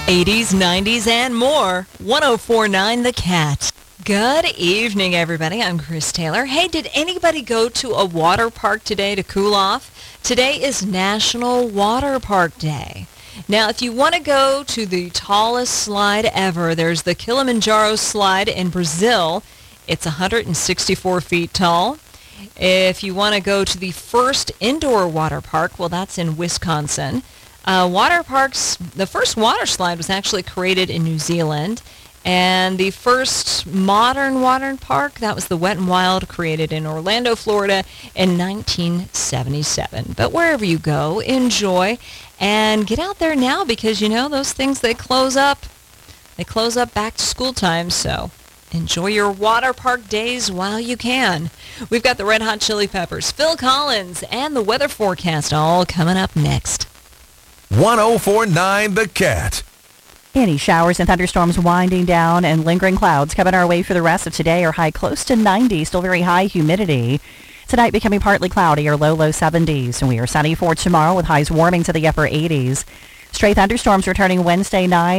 80s, 90s, and more. 104.9 The Cat. Good evening, everybody. I'm Chris Taylor. Hey, did anybody go to a water park today to cool off? Today is National Water Park Day. Now, if you want to go to the tallest slide ever, there's the Kilimanjaro slide in Brazil. It's 164 feet tall. If you want to go to the first indoor water park, well, that's in Wisconsin. Water parks, the first water slide was actually created in New Zealand, and the first modern water park, that was the Wet 'n Wild, created in Orlando, Florida in 1977. But wherever you go, enjoy and get out there now because, you know, those things, they close up back to school time, so enjoy your water park days while you can. We've got the Red Hot Chili Peppers, Phil Collins, and the weather forecast all coming up next. 104.9 The Cat. Any showers and thunderstorms winding down and lingering clouds coming our way for the rest of today are high close to 90, still very high humidity. Tonight becoming partly cloudy or low 70s. And we are sunny for tomorrow with highs warming to the upper 80s. Stray thunderstorms returning Wednesday night.